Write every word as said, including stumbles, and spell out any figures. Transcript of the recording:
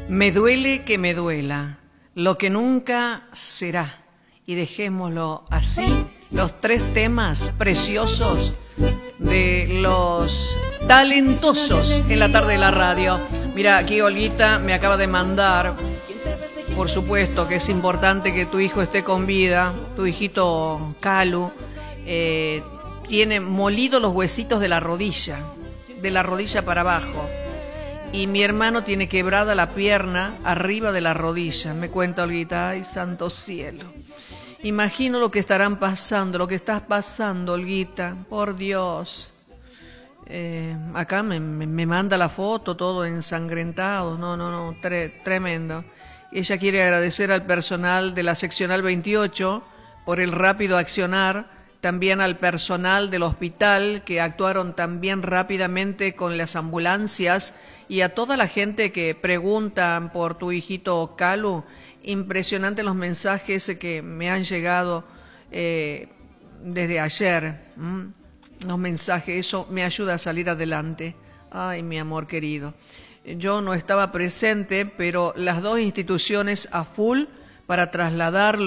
Me duele que me duela, lo que nunca será. Y dejémoslo así, los tres temas preciosos de los talentosos en la tarde de la radio. Mira, aquí Olguita me acaba de mandar, por supuesto que es importante que tu hijo esté con vida, tu hijito Calu, eh, tiene molido los huesitos de la rodilla, de la rodilla para abajo. Y mi hermano tiene quebrada la pierna arriba de la rodilla. Me cuenta Olguita, ay, santo cielo. Imagino lo que estarán pasando, lo que estás pasando, Olguita, por Dios. Eh, acá me, me, me manda la foto, todo ensangrentado, no, no, no, tre, tremendo. Ella quiere agradecer al personal de la seccional veintiocho por el rápido accionar, también al personal del hospital que actuaron también rápidamente con las ambulancias y a toda la gente que preguntan por tu hijito Calu. Impresionante los mensajes que me han llegado eh, desde ayer. ¿Mm? Los mensajes, eso me ayuda a salir adelante. Ay, mi amor querido. Yo no estaba presente, pero las dos instituciones a full para trasladarlo